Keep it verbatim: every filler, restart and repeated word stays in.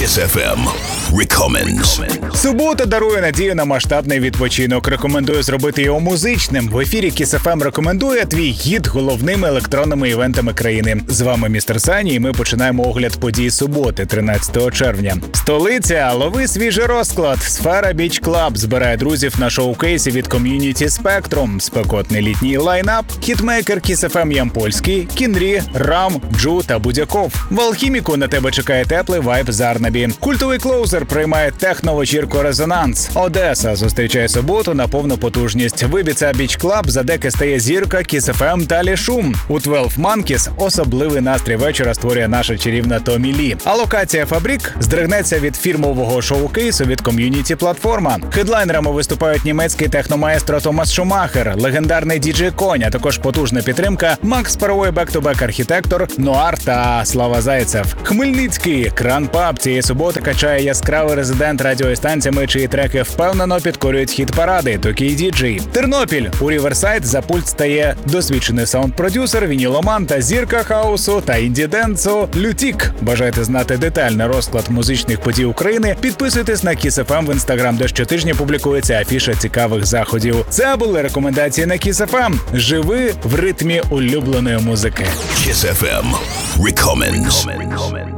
Kiss еф ем Recommends. Субота дарує надію на масштабний відпочинок. Рекомендую зробити його музичним. В ефірі Kiss еф ем рекомендує твій гід головними електронними івентами країни. З вами містер Сані, і ми починаємо огляд подій суботи, тринадцятого червня. Столиця, лови свіжий розклад. Сфера Beach Club збирає друзів на шоу-кейсі від ком'юніті Spectrum. Спекотний літній лайнап, хітмейкер Kiss еф ем Ямпольський, Кінрі, Рам, Джу та Будяков. В Алхіміку на тебе чекає теплий вайб Зарнабі. Культовий клоузер приймає техно-вечірку «Резонанс». Одеса зустрічає суботу на повну потужність. В Ібіца Beach Club за деки стає зірка Kiss еф ем Далі Шум. У дванадцять Monkeys особливий настрій вечора створює наша чарівна Томі Лі. А локація Фабрік здригнеться від фірмового шоу-кейсу від ком'юніті Платформа. Хедлайнерами виступають німецький техномаестро Томас Шумахер, легендарний діджей Конь, а також потужна підтримка Макс Паровой, бек-ту-бек архітектор, Нуар та Слава Зайцев. Хмельницький Кран Паб цієї суботи качає яскравий резидент радіостанціями, чиї треки впевнено підкорюють хіт-паради. Такий діджей. Тернопіль. У Ріверсайд за пульт стає досвідчений саунд-продюсер, вініломан та зірка хаусу та інді-денсу Лютік. Бажаєте знати детальний розклад музичних подій України? Підписуйтесь на Kiss еф ем в інстаграм, де щотижня публікується афіша цікавих заходів. Це були рекомендації на Kiss еф ем. Живи в ритмі улюбленої музики. Kiss еф ем Recommends.